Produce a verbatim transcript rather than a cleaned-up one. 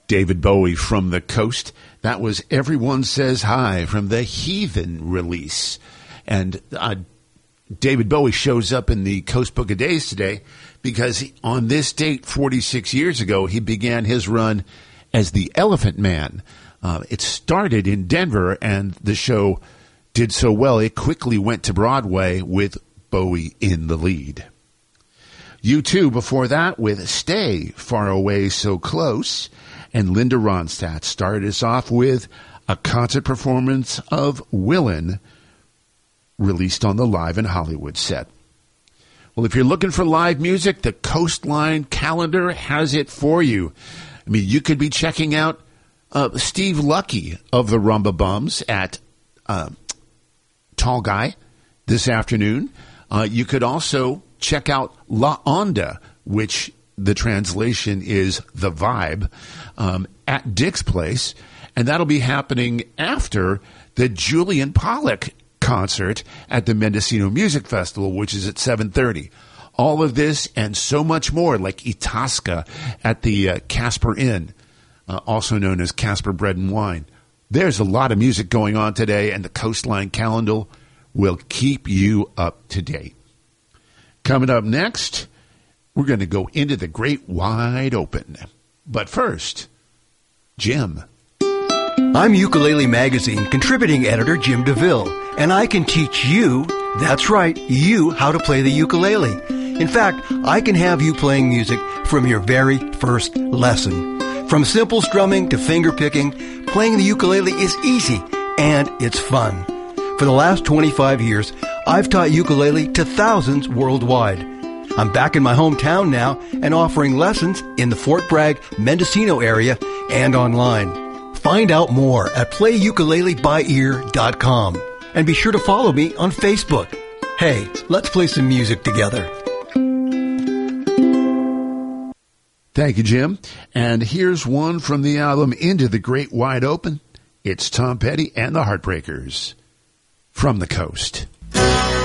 David Bowie from the Coast. That was Everyone Says Hi from the Heathen release. And uh, David Bowie shows up in the Coast Book of Days today because on this date, forty-six years ago, he began his run as the Elephant Man. Uh, it started in Denver, and the show did so well, it quickly went to Broadway with Bowie in the lead. U two before that with Stay Far Away So Close. And Linda Ronstadt started us off with a concert performance of Willin', released on the Live in Hollywood set. Well, if you're looking for live music, the Coastline calendar has it for you. I mean, you could be checking out uh, Steve Lucky of the Rumba Bums at uh, Tall Guy this afternoon. Uh, you could also check out La Onda, which the translation is The Vibe, um, at Dick's Place. And that'll be happening after the Julian Pollock concert at the Mendocino Music Festival, which is at seven thirty. All of this and so much more, like Itasca at the uh, Casper Inn, uh, also known as Casper Bread and Wine. There's a lot of music going on today, and the Coastline calendar will keep you up to date. Coming up next, we're going to go into the great wide open. But first, Jim. I'm Ukulele Magazine contributing editor Jim DeVille, and I can teach you, that's right, you, how to play the ukulele. In fact, I can have you playing music from your very first lesson. From simple strumming to finger picking, playing the ukulele is easy, and it's fun. For the last twenty-five years, I've taught ukulele to thousands worldwide. I'm back in my hometown now and offering lessons in the Fort Bragg, Mendocino area and online. Find out more at play ukulele by ear dot com. And be sure to follow me on Facebook. Hey, let's play some music together. Thank you, Jim. And here's one from the album Into the Great Wide Open. It's Tom Petty and the Heartbreakers from the Coast.